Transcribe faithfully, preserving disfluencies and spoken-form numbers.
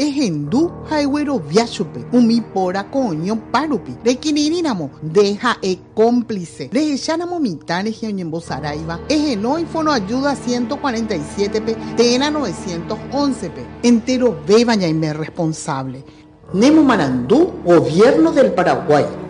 ejendu haiguero viachupe, umi pora coño parupi, de quinirinamo, deja e cómplice, de echanamo mitane geoñembo saraiva, ejeno y fono ayuda ciento cuarenta y siete pe, tena novecientos once pe, entero beba ya y me responsable. Nemo Marandú, Gobierno del Paraguay.